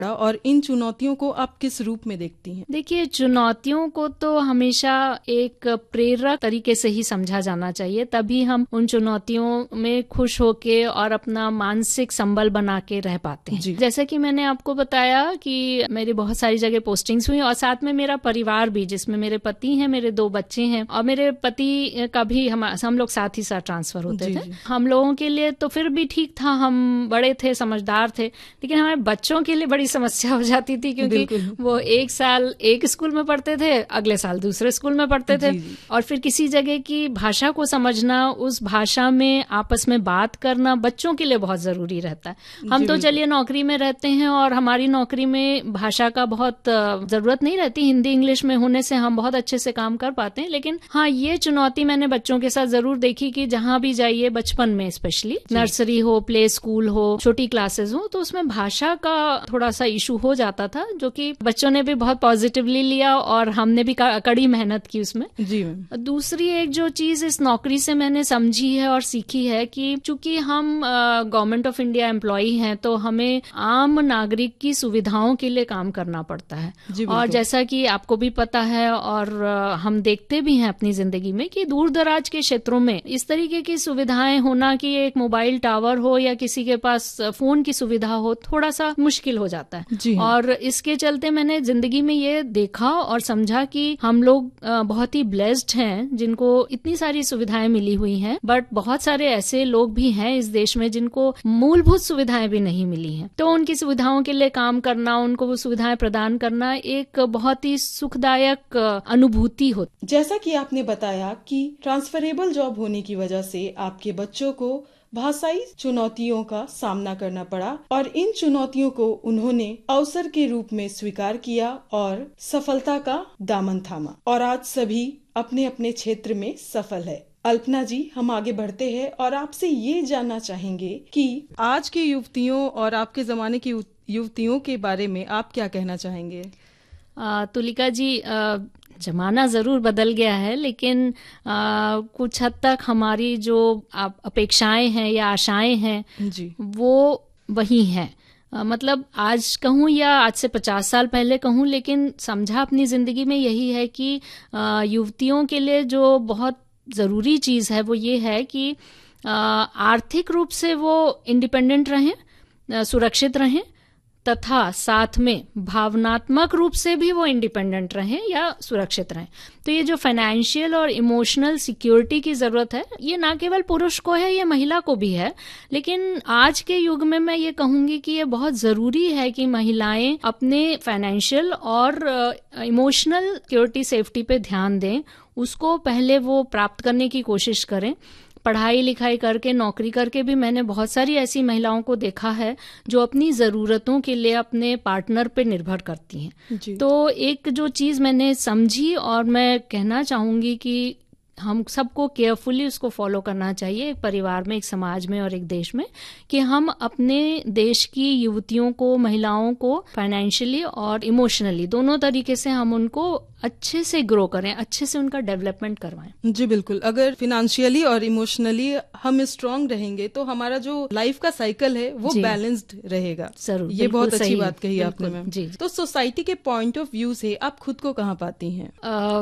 और इन चुनौतियों को आप किस रूप में देखती हैं? देखिए, चुनौतियों को तो हमेशा एक प्रेरक तरीके से ही समझा जाना चाहिए, तभी हम उन चुनौतियों में खुश होके और अपना मानसिक संबल बना के रह पाते हैं। जैसे कि मैंने आपको बताया कि मेरी बहुत सारी जगह पोस्टिंग्स हुई और साथ में मेरा परिवार भी, जिसमें मेरे पति हैं, मेरे 2 बच्चे हैं और मेरे पति का भी हम लोग साथ ही साथ ट्रांसफर होते थे। हम लोगों के लिए तो फिर भी ठीक था, हम बड़े थे, समझदार थे, लेकिन हमारे बच्चों के लिए बड़ी समस्या हो जाती थी क्योंकि वो एक साल एक स्कूल में पढ़ते थे, अगले साल दूसरे स्कूल में पढ़ते थे और फिर किसी जगह की भाषा को समझना, उस भाषा में आपस में बात करना बच्चों के लिए बहुत जरूरी रहता है। हम तो चलिए नौकरी में रहते हैं और हमारी नौकरी में भाषा का बहुत जरूरत नहीं रहती, हिंदी इंग्लिश में होने से हम बहुत अच्छे से काम कर पाते हैं। लेकिन हाँ, ये चुनौती मैंने बच्चों के साथ जरूर देखी कि जहां भी जाइए, बचपन में स्पेशली, नर्सरी हो, प्ले स्कूल हो, छोटी क्लासेस हो, तो उसमें भाषा का थोड़ा सा इशू हो जाता था, जो कि बच्चों ने भी बहुत पॉजिटिवली लिया और हमने भी कड़ी मेहनत की उसमें। जी। दूसरी एक जो चीज इस नौकरी से मैंने समझी है और सीखी है कि चूंकि हम गवर्नमेंट ऑफ इंडिया एम्प्लॉई हैं, तो हमें आम नागरिक की सुविधाओं के लिए काम करना पड़ता है। और जैसा कि आपको भी पता है और हम देखते भी हैं अपनी जिंदगी में कि दूर दराज के क्षेत्रों में इस तरीके की सुविधाएं होना कि एक मोबाइल टावर हो या किसी के पास फोन की सुविधा हो, थोड़ा सा मुश्किल हो जाता है। और इसके चलते मैंने जिंदगी में ये देखा और समझा कि हम लोग बहुत ही ब्लेस्ड हैं जिनको इतनी सारी सुविधाएं मिली हुई हैं, बट बहुत सारे ऐसे लोग भी हैं इस देश में जिनको मूलभूत सुविधाएं भी नहीं मिली हैं। तो उनकी सुविधाओं के लिए काम करना, उनको वो सुविधाएं प्रदान करना एक बहुत ही सुखदायक अनुभूति होती। जैसा कि आपने बताया कि ट्रांसफरेबल जॉब होने की वजह से आपके बच्चों को भाषाई चुनौतियों का सामना करना पड़ा और इन चुनौतियों को उन्होंने अवसर के रूप में स्वीकार किया और सफलता का दामन थामा और आज सभी अपने अपने क्षेत्र में सफल है। अल्पना जी, हम आगे बढ़ते हैं और आपसे ये जानना चाहेंगे कि आज की युवतियों और आपके जमाने की युवतियों के बारे में आप क्या कहना चाहेंगे? तुलिका जी, जमाना जरूर बदल गया है, लेकिन कुछ हद तक हमारी जो अपेक्षाएं हैं या आशाएं हैं जी, वो वही हैं। मतलब आज कहूँ या आज से 50 साल पहले कहूँ, लेकिन समझा अपनी जिंदगी में यही है कि युवतियों के लिए जो बहुत जरूरी चीज है वो ये है कि आर्थिक रूप से वो इंडिपेंडेंट रहें, सुरक्षित रहें, तथा साथ में भावनात्मक रूप से भी वो इंडिपेंडेंट रहें या सुरक्षित रहें। तो ये जो फाइनेंशियल और इमोशनल सिक्योरिटी की जरूरत है, ये ना केवल पुरुष को है, ये महिला को भी है। लेकिन आज के युग में मैं ये कहूंगी कि ये बहुत जरूरी है कि महिलाएं अपने फाइनेंशियल और इमोशनल सिक्योरिटी, सेफ्टी पे ध्यान दें, उसको पहले वो प्राप्त करने की कोशिश करें। पढ़ाई लिखाई करके, नौकरी करके भी मैंने बहुत सारी ऐसी महिलाओं को देखा है जो अपनी जरूरतों के लिए अपने पार्टनर पे निर्भर करती हैं। तो एक जो चीज मैंने समझी और मैं कहना चाहूंगी कि हम सबको केयरफुली उसको फॉलो करना चाहिए, एक परिवार में, एक समाज में और एक देश में, कि हम अपने देश की युवतियों को, महिलाओं को फाइनेंशियली और इमोशनली दोनों तरीके से हम उनको अच्छे से ग्रो करें, अच्छे से उनका डेवलपमेंट करवाएं। जी बिल्कुल, अगर फिनेंशियली और इमोशनली हम स्ट्रांग रहेंगे तो हमारा जो लाइफ का साइकिल है वो बैलेंस्ड रहेगा। जरूर, ये बहुत अच्छी बात कही आपने मैम। जी। तो सोसाइटी के पॉइंट ऑफ व्यू से आप खुद को कहाँ पाती हैं?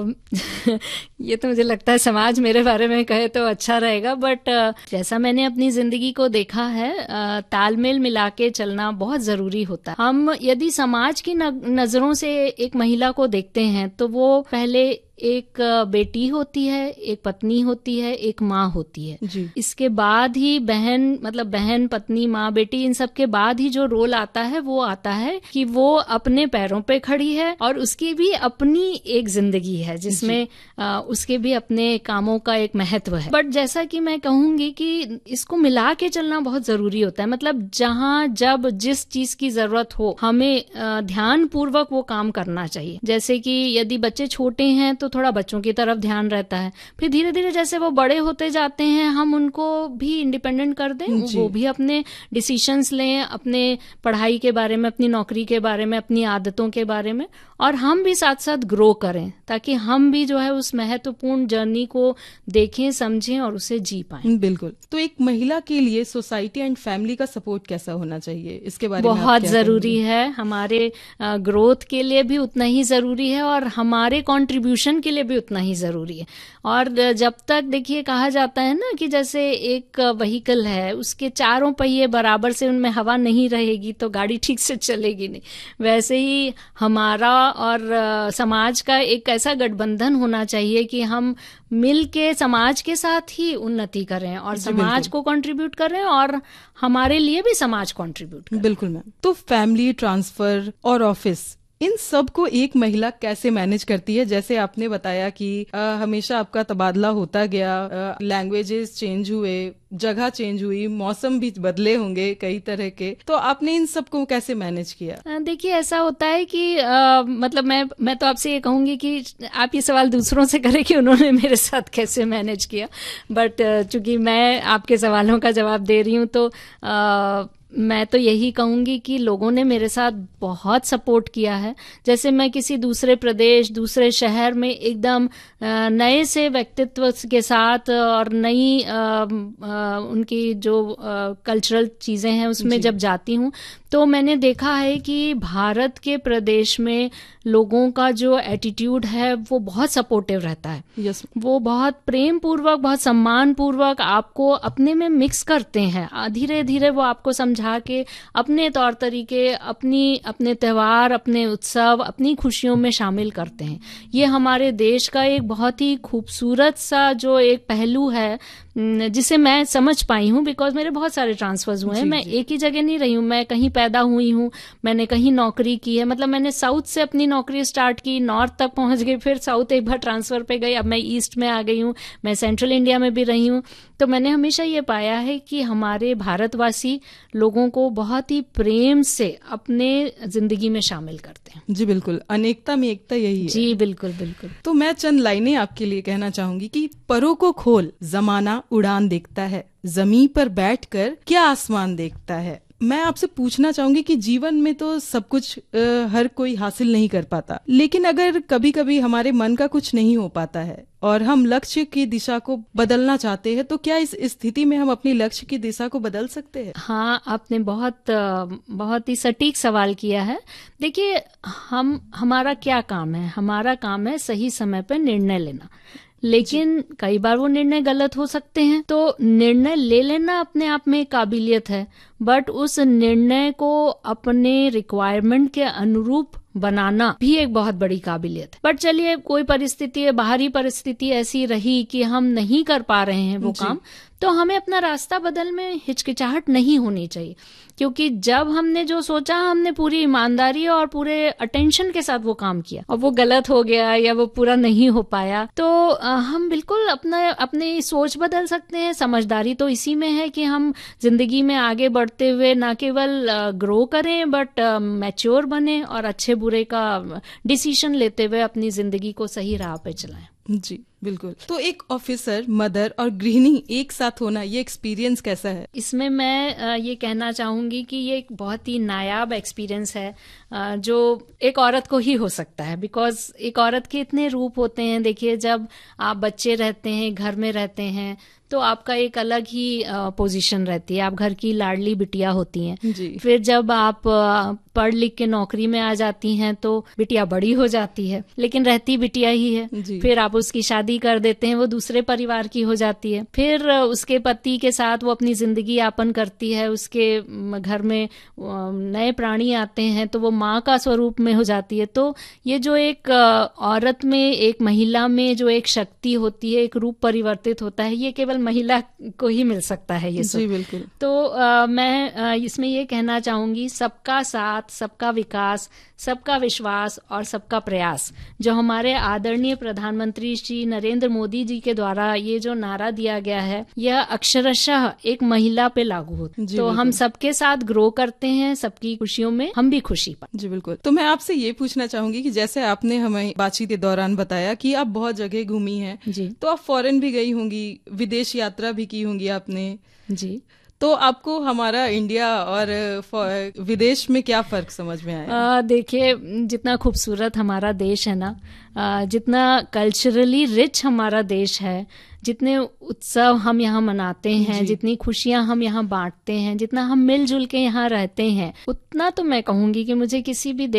ये तो मुझे लगता है समाज मेरे बारे में कहे तो अच्छा रहेगा, बट जैसा मैंने अपनी जिंदगी को देखा है, तालमेल मिला के चलना बहुत जरूरी होता है। हम यदि समाज की नजरों से एक महिला को देखते हैं तो वो पहले एक बेटी होती है, एक पत्नी होती है, एक माँ होती है जी। इसके बाद ही बहन, मतलब बहन, पत्नी, माँ, बेटी, इन सब के बाद ही जो रोल आता है वो आता है कि वो अपने पैरों पे खड़ी है और उसकी भी अपनी एक जिंदगी है जिसमें उसके भी अपने कामों का एक महत्व है। बट जैसा कि मैं कहूंगी कि इसको मिला के चलना बहुत जरूरी होता है। मतलब जहाँ जब जिस चीज की जरूरत हो हमें ध्यान पूर्वक वो काम करना चाहिए। जैसे कि यदि बच्चे छोटे हैं तो तो थोड़ा बच्चों की तरफ ध्यान रहता है, फिर धीरे धीरे जैसे वो बड़े होते जाते हैं हम उनको भी इंडिपेंडेंट कर दें, वो भी अपने डिसीजंस लें, अपने पढ़ाई के बारे में, अपनी नौकरी के बारे में, अपनी आदतों के बारे में, और हम भी साथ साथ ग्रो करें ताकि हम भी जो है उस महत्वपूर्ण जर्नी को देखें, समझें और उसे जी पाएं। बिल्कुल। तो एक महिला के लिए सोसाइटी एंड फैमिली का सपोर्ट कैसा होना चाहिए, इसके बारे में बहुत जरूरी है। हमारे ग्रोथ के लिए भी उतना ही जरूरी है और हमारे कंट्रीब्यूशन के लिए भी उतना ही जरूरी है। और जब तक देखिए कहा जाता है ना कि जैसे एक व्हीकल है, उसके चारों पहिए बराबर से उनमें हवा नहीं रहेगी तो गाड़ी ठीक से चलेगी नहीं, वैसे ही हमारा और समाज का एक ऐसा गठबंधन होना चाहिए कि हम मिल के समाज के साथ ही उन्नति करें और समाज को कंट्रीब्यूट करें और हमारे लिए भी समाज कंट्रीब्यूट करें। बिल्कुल मैम। तो फैमिली, ट्रांसफर और ऑफिस, इन सब को एक महिला कैसे मैनेज करती है? जैसे आपने बताया कि हमेशा आपका तबादला होता गया, लैंग्वेजेस चेंज हुए, जगह चेंज हुई, मौसम भी बदले होंगे कई तरह के, तो आपने इन सब को कैसे मैनेज किया? देखिए ऐसा होता है कि मतलब मैं तो आपसे ये कहूंगी कि आप ये सवाल दूसरों से करें कि उन्होंने मेरे साथ कैसे मैनेज किया, बट चूंकि मैं आपके सवालों का जवाब दे रही हूँ तो मैं तो यही कहूंगी कि लोगों ने मेरे साथ बहुत सपोर्ट किया है। जैसे मैं किसी दूसरे प्रदेश, दूसरे शहर में एकदम नए से व्यक्तित्व के साथ और नई उनकी जो कल्चरल चीजें हैं उसमें जब जाती हूँ तो मैंने देखा है कि भारत के प्रदेश में लोगों का जो एटीट्यूड है वो बहुत सपोर्टिव रहता है। yes. वो बहुत प्रेम पूर्वक, बहुत सम्मान पूर्वक आपको अपने में मिक्स करते हैं। धीरे धीरे वो आपको समझा के अपने तौर तरीके, अपने त्योहार, अपने उत्सव, अपनी खुशियों में शामिल करते हैं। ये हमारे देश का एक बहुत ही खूबसूरत सा जो एक पहलू है जिसे मैं समझ पाई हूँ, बिकॉज मेरे बहुत सारे ट्रांसफर्स हुए हैं। मैं एक ही जगह नहीं रही हूँ, मैं कहीं पैदा हुई हूँ, मैंने कहीं नौकरी की है, मतलब मैंने साउथ से अपनी नौकरी स्टार्ट की, नॉर्थ तक पहुंच गई, फिर साउथ एक बार ट्रांसफर पे गई, अब मैं ईस्ट में आ गई हूँ, मैं सेंट्रल इंडिया में भी रही हूँ। तो मैंने हमेशा ये पाया है कि हमारे भारतवासी लोगों को बहुत ही प्रेम से अपने जिंदगी में शामिल करते हैं। जी बिल्कुल, अनेकता में एकता यही है। जी बिल्कुल बिल्कुल। तो मैं चंद लाइनें आपके लिए कहना चाहूंगी कि परों को खोल, जमाना उड़ान देखता है, जमीन पर बैठकर क्या आसमान देखता है। मैं आपसे पूछना चाहूंगी कि जीवन में तो सब कुछ हर कोई हासिल नहीं कर पाता, लेकिन अगर कभी कभी हमारे मन का कुछ नहीं हो पाता है और हम लक्ष्य की दिशा को बदलना चाहते हैं, तो क्या इस स्थिति में हम अपनी लक्ष्य की दिशा को बदल सकते हैं? हाँ, आपने बहुत ही सटीक सवाल किया है। देखिए, हमारा क्या काम है? हमारा काम है सही समय पर निर्णय लेना, लेकिन कई बार वो निर्णय गलत हो सकते हैं। तो निर्णय ले लेना अपने आप में एक काबिलियत है, बट उस निर्णय को अपने रिक्वायरमेंट के अनुरूप बनाना भी एक बहुत बड़ी काबिलियत है। बट चलिए, कोई परिस्थिति, बाहरी परिस्थिति ऐसी रही कि हम नहीं कर पा रहे हैं वो काम, तो हमें अपना रास्ता बदल में हिचकिचाहट नहीं होनी चाहिए, क्योंकि जब हमने जो सोचा, हमने पूरी ईमानदारी और पूरे अटेंशन के साथ वो काम किया और वो गलत हो गया या वो पूरा नहीं हो पाया, तो हम बिल्कुल अपनी सोच बदल सकते हैं। समझदारी तो इसी में है कि हम जिंदगी में आगे बढ़ते हुए ना केवल ग्रो करें बट मैच्योर बने और अच्छे बुरे का डिसीजन लेते हुए अपनी जिंदगी को सही राह पे चलाएं। जी बिल्कुल। तो एक ऑफिसर, मदर और गृहिणी एक साथ होना, ये एक्सपीरियंस कैसा है? इसमें मैं ये कहना चाहूंगी कि ये एक बहुत ही नायाब एक्सपीरियंस है जो एक औरत को ही हो सकता है, बिकॉज एक औरत के इतने रूप होते हैं। देखिए, जब आप बच्चे रहते हैं, घर में रहते हैं, तो आपका एक अलग ही पोजीशन रहती है, आप घर की लाडली बिटिया होती हैं। फिर जब आप पढ़ लिख के नौकरी में आ जाती हैं तो बिटिया बड़ी हो जाती है, लेकिन रहती बिटिया ही है। फिर आप उसकी शादी कर देते हैं, वो दूसरे परिवार की हो जाती है। फिर उसके पति के साथ वो अपनी जिंदगी यापन करती है, उसके घर में नए प्राणी आते हैं तो वो माँ का स्वरूप में हो जाती है। तो ये जो एक औरत में, एक महिला में जो एक शक्ति होती है, एक रूप परिवर्तित होता है, ये केवल केवल महिला को ही मिल सकता है ये सब। जी बिल्कुल। तो मैं इसमें ये कहना चाहूंगी, सबका साथ, सबका विकास, सबका विश्वास और सबका प्रयास, जो हमारे आदरणीय प्रधानमंत्री श्री नरेंद्र मोदी जी के द्वारा ये जो नारा दिया गया है, यह अक्षरशः एक महिला पे लागू होता है। तो हम सबके साथ ग्रो करते हैं, सबकी खुशियों में हम भी खुशी पाते। जी बिल्कुल। तो मैं आपसे ये पूछना चाहूंगी कि जैसे आपने हमें बातचीत के दौरान बताया कि आप बहुत जगह घूमी हैं, जी, तो आप फॉरेन भी गई होंगी, विदेश यात्रा भी की होंगी आपने। जी। तो आपको हमारा इंडिया और विदेश में क्या फर्क समझ में आया? देखिए, जितना खूबसूरत हमारा देश है ना, जितना कल्चरली रिच हमारा देश है, जितने उत्सव हम यहाँ मनाते हैं, जितनी खुशियां हम यहाँ बांटते हैं, जितना हम मिलजुल के यहाँ रहते हैं, उतना तो मैं कहूंगी कि मुझे किसी भी